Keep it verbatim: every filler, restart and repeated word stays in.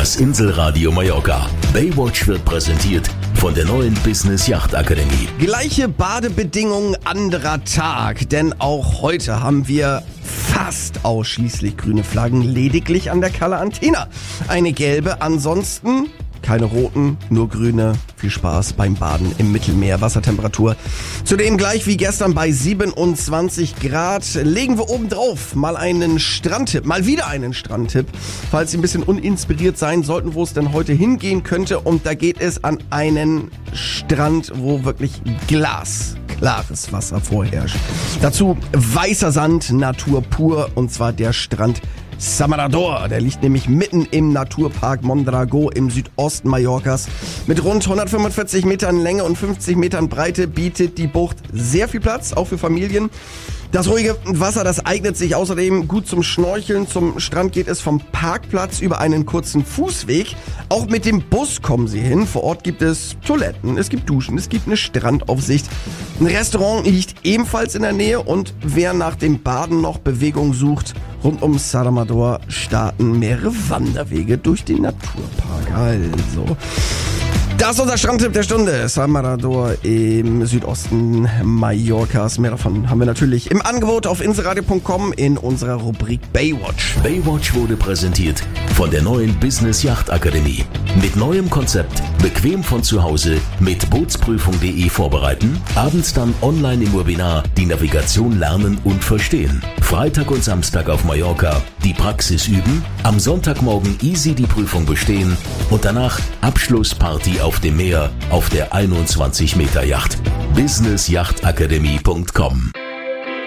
Das Inselradio Mallorca. Baywatch wird präsentiert von der neuen Business Yacht Akademie. Gleiche Badebedingungen, anderer Tag. Denn auch heute haben wir fast ausschließlich grüne Flaggen, lediglich an der Cala Antina eine gelbe. Ansonsten keine roten, nur grüne. Viel Spaß beim Baden im Mittelmeer. Wassertemperatur zudem gleich wie gestern bei siebenundzwanzig Grad. Legen wir oben drauf mal einen Strandtipp, mal wieder einen Strandtipp, falls Sie ein bisschen uninspiriert sein sollten, wo es denn heute hingehen könnte. Und da geht es an einen Strand, wo wirklich glasklares Wasser vorherrscht. Dazu weißer Sand, Natur pur, und zwar der Strand Samarador. Der liegt nämlich mitten im Naturpark Mondragó im Südosten Mallorcas. Mit rund hundertfünfundvierzig Metern Länge und fünfzig Metern Breite bietet die Bucht sehr viel Platz, auch für Familien. Das ruhige Wasser, das eignet sich außerdem gut zum Schnorcheln. Zum Strand geht es vom Parkplatz über einen kurzen Fußweg. Auch mit dem Bus kommen Sie hin. Vor Ort gibt es Toiletten, es gibt Duschen, es gibt eine Strandaufsicht. Ein Restaurant liegt ebenfalls in der Nähe, und wer nach dem Baden noch Bewegung sucht, rund um Samarador starten mehrere Wanderwege durch den Naturpark. Also, das ist unser Strandtipp der Stunde. Samarador im Südosten Mallorcas. Mehr davon haben wir natürlich im Angebot auf inselradio punkt com in unserer Rubrik Baywatch. Baywatch wurde präsentiert von der neuen Business Yacht Akademie. Mit neuem Konzept, bequem von zu Hause, mit bootsprüfung punkt de vorbereiten, abends dann online im Webinar die Navigation lernen und verstehen. Freitag und Samstag auf Mallorca die Praxis üben, am Sonntagmorgen easy die Prüfung bestehen und danach Abschlussparty auf dem Meer auf der einundzwanzig Meter Yacht. business yacht akademie punkt com